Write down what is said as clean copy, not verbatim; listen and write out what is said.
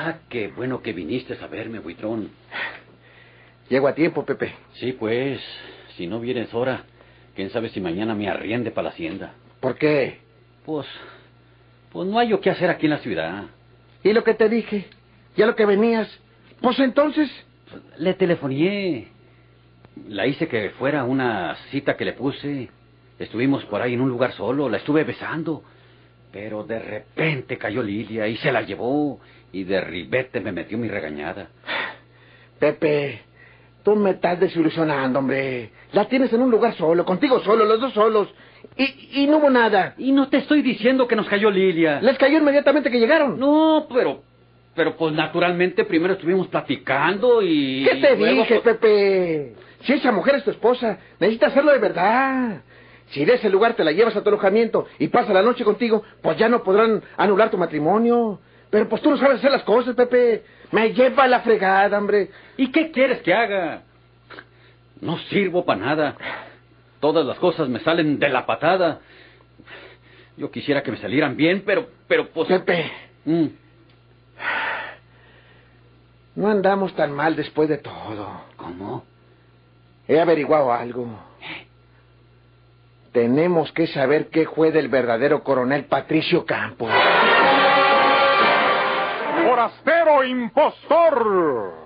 Ah, qué bueno que viniste a verme, buitrón. Llego a tiempo, Pepe. Sí, pues, si no vienes ahora, quién sabe si mañana me arriende para la hacienda. ¿Por qué? Pues no hay yo qué hacer aquí en la ciudad. ¿Y lo que te dije? ¿Ya lo que venías? Pues entonces... Le telefoné. La hice que fuera a una cita que le puse. Estuvimos por ahí en un lugar solo, la estuve besando. Pero de repente cayó Lilia y se la llevó. Y de ribete me metió mi regañada. Pepe, tú me estás desilusionando, hombre. La tienes en un lugar solo, contigo solo, los dos solos. Y no hubo nada. Y no te estoy diciendo que nos cayó Lilia. Les cayó inmediatamente que llegaron. No, pero pues naturalmente primero estuvimos platicando y... ¿Qué te luego, dije, pues... Pepe? Si esa mujer es tu esposa, necesitas hacerlo de verdad. Si de ese lugar te la llevas a tu alojamiento y pasa la noche contigo, pues ya no podrán anular tu matrimonio. Pero pues tú no sabes hacer las cosas, Pepe. Me lleva a la fregada, hombre. ¿Y qué quieres que haga? No sirvo para nada. Todas las cosas me salen de la patada. Yo quisiera que me salieran bien, pero pues... Pepe. No andamos tan mal después de todo. ¿Cómo? He averiguado algo. Tenemos que saber qué fue del verdadero coronel Patricio Campos. ¡Forastero impostor!